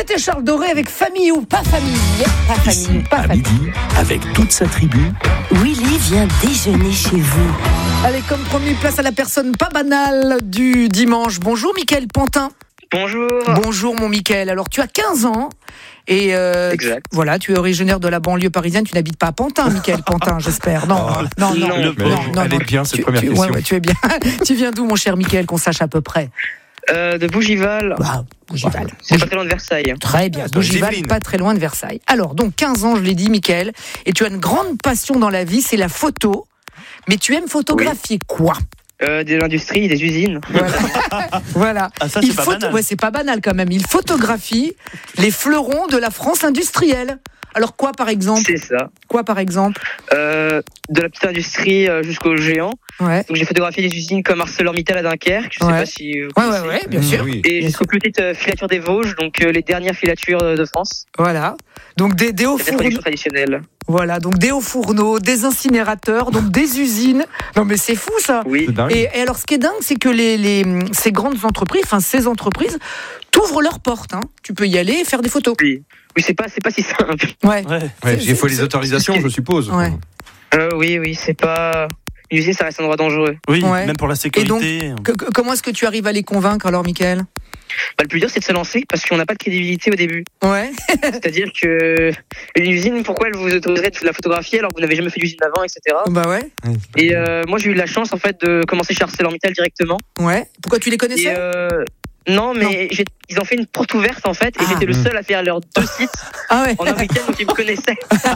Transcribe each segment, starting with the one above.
C'était Charles Doré avec Famille ou pas famille. Pas famille ou pas à famille. midi, avec toute sa tribu. Willy vient déjeuner chez vous. Allez, comme promis, place à la personne pas banale du dimanche. Bonjour Mickaël Pantin. Bonjour. Bonjour mon Mickaël. Alors tu as 15 ans et Exact. voilà, tu es originaire de la banlieue parisienne. Tu n'habites pas à Pantin, Mickaël Pantin, j'espère. Non. Elle est bien cette première question. Ouais, tu es bien. Tu viens d'où mon cher Mickaël, qu'on sache à peu près? De Bougival. Bougival. C'est pas très loin de Versailles. Très bien, Bougival, pas très loin de Versailles. Alors, donc 15 ans, je l'ai dit, Mickaël, et tu as une grande passion dans la vie, c'est la photo. Mais tu aimes photographier quoi? De l'industrie, des usines. Voilà. Ah, ça, c'est pas banal. Ouais, c'est pas banal quand même. Il photographie les fleurons de la France industrielle. Alors quoi par exemple? C'est ça. Quoi par exemple? De la petite industrie jusqu'au géant. Ouais. Donc j'ai photographié des usines comme ArcelorMittal à Dunkerque. Je sais pas si vous connaissez. Ouais, bien sûr. Oui. Et jusqu'aux plus petites filatures des Vosges, donc les dernières filatures de France. Voilà. Donc des hauts C'est la fourneaux. production traditionnelle. Voilà, donc des hauts fourneaux, des incinérateurs, donc des usines. Non mais c'est fou ça. Oui. C'est dingue. Et alors, ce qui est dingue, c'est que ces grandes entreprises, enfin ces entreprises, t'ouvrent leurs portes. Hein. Tu peux y aller et faire des photos. Oui, c'est pas si simple. Ouais. Ouais, il faut les autorisations, je suppose. Ouais. Oui, c'est pas. Une usine, ça reste un endroit dangereux. Oui, Ouais. même pour la sécurité. Comment est-ce que tu arrives à les convaincre alors, Mickaël? Le plus dur, c'est de se lancer parce qu'on n'a pas de crédibilité au début. Ouais. C'est-à-dire que une usine, pourquoi elle vous autoriserait de la photographier alors que vous n'avez jamais fait d'usine avant, etc. Bah ouais. Et moi, j'ai eu la chance en fait de commencer chez ArcelorMittal directement. Ouais. Pourquoi tu les connaissais? Non, mais ils ont fait une porte ouverte en fait, et j'étais le seul à faire leurs 2 sites Ah ouais. en un week-end, donc ils me connaissaient.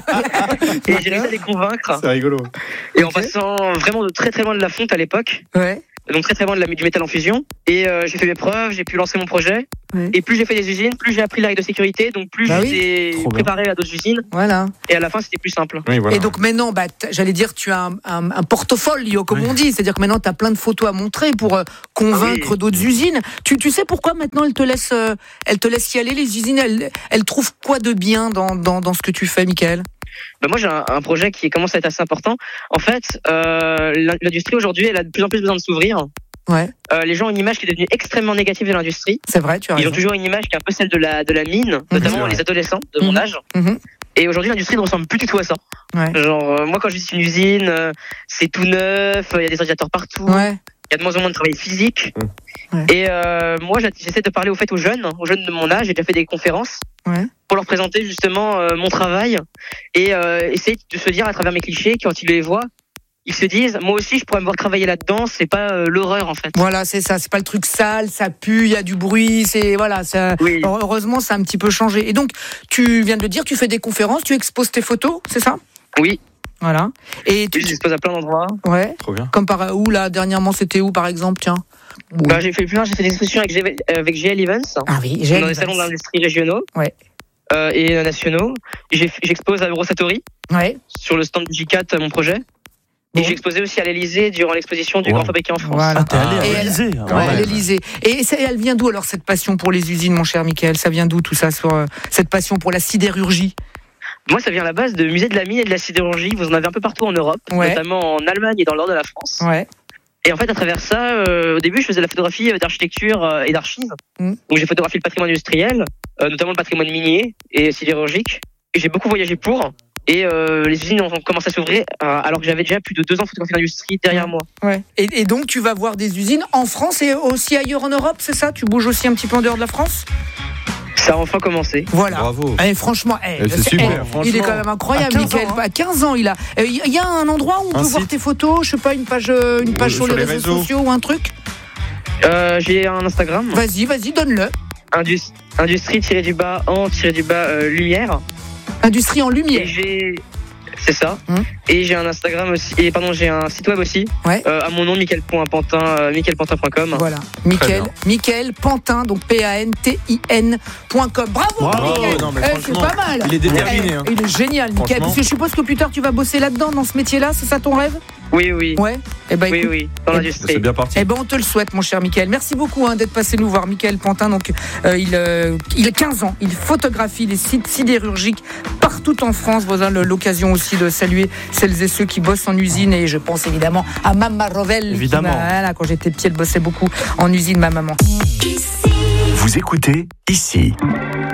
Et j'ai réussi à les convaincre. C'est rigolo. Et en passant vraiment de très très loin de la fonte à l'époque, Ouais. donc très très loin du métal en fusion. Et j'ai fait mes preuves, j'ai pu lancer mon projet. Ouais. Et plus j'ai fait des usines, plus j'ai appris la règle de sécurité, donc plus Bah j'ai Trop bien. préparé à d'autres usines. Voilà. Et à la fin, c'était plus simple. Oui, voilà. Et donc maintenant, j'allais dire, tu as un portfolio, comme on dit. C'est-à-dire que maintenant, tu as plein de photos à montrer pour convaincre d'autres usines. Tu sais pourquoi maintenant elles te laissent y aller, les usines? Elles trouvent quoi de bien dans ce que tu fais, Mickaël? Moi, j'ai un projet qui commence à être assez important. En fait, l'industrie aujourd'hui, elle a de plus en plus besoin de s'ouvrir. Ouais, Les gens ont une image qui est devenue extrêmement négative de l'industrie. c'est vrai, tu as Ils ont raison. toujours une image qui est un peu celle de la mine, notamment les adolescents de mon âge. Mhm. Et aujourd'hui, l'industrie ne ressemble plus du tout à ça. Ouais. Genre, moi, quand je visite une usine, c'est tout neuf, il y a des ordinateurs partout, Ouais. il y a de moins en moins de travail physique. Ouais. Et moi, j'essaie de parler aux jeunes de mon âge. J'ai déjà fait des conférences Ouais. pour leur présenter justement mon travail et essayer de se dire à travers mes clichés, quand ils les voient, ils se disent, moi aussi, je pourrais me voir travailler là-dedans. C'est pas l'horreur en fait. Voilà, c'est ça. C'est pas le truc sale, ça pue, il y a du bruit. C'est voilà. Ça, Oui. heureusement, ça a un petit peu changé. Et donc, tu viens de le dire, tu fais des conférences, tu exposes tes photos, c'est ça? Oui, Voilà. Et je dispose à plein d'endroits. ouais. Trop bien. Comme par où là dernièrement, c'était où par exemple, tiens? J'ai fait des expositions avec GL Events. Ah oui, Dans des salons de l'industrie régionaux et nationaux. J'expose à Eurosatori Ouais. sur le stand du J4 mon projet. Bon. Et j'ai exposé aussi à l'Elysée durant l'exposition du Grand Fabriqué en France. Voilà. Ah, t'es allé Et à l'Élysée. Ouais, à l'Élysée. Et elle vient d'où alors cette passion pour les usines, mon cher Mickaël? Ça vient d'où tout ça, cette passion pour la sidérurgie? Moi, ça vient à la base de musées de la mine et de la sidérurgie. Vous en avez un peu partout en Europe, notamment en Allemagne et dans le nord de la France. Ouais. Et en fait, à travers ça, au début, je faisais de la photographie d'architecture et d'archives. Donc, j'ai photographié le patrimoine industriel, notamment le patrimoine minier et sidérurgique. Et j'ai beaucoup voyagé pour. Et les usines ont commencé à s'ouvrir alors que j'avais déjà plus de 2 ans de photographie d'industrie derrière moi. Ouais. Et donc, tu vas voir des usines en France et aussi ailleurs en Europe, c'est ça? Tu bouges aussi un petit peu en dehors de la France? Ça a enfin commencé. Voilà. Bravo. Franchement, c'est super, il est quand même incroyable, Mickaël. À 15 ans, il a. Il y a un endroit où on peut voir tes photos, je sais pas, une page sur les réseaux sociaux ou un truc? J'ai un Instagram. Vas-y, donne-le. Industrie-en-lumière. Industrie en lumière. Et c'est ça. Et j'ai un Instagram aussi. Et j'ai un site web aussi. Ouais. À mon nom, Mickaël.Pantin, mickaëlpantin.com. Voilà. Mickaël Pantin, donc PANTIN.com. Bravo, Mickaël. Non, mais C'est franchement, pas mal. il est déterminé. Hein. Il est génial, Mickaël. Franchement. Parce que je suppose que plus tard, tu vas bosser là-dedans, dans ce métier-là. C'est ça ton rêve? Oui. Ouais. Eh ben, écoute, Oui, dans l'industrie. C'est bien parti. Eh ben, on te le souhaite, mon cher Mickaël. Merci beaucoup d'être passé nous voir, Mickaël Pantin. Donc, il a 15 ans. Il photographie les sites sidérurgiques partout en France. Voilà l'occasion aussi de saluer celles et ceux qui bossent en usine. Et je pense évidemment à Mama Rovel. Évidemment. Voilà, quand j'étais petite, elle bossait beaucoup en usine, ma maman. Vous écoutez ici.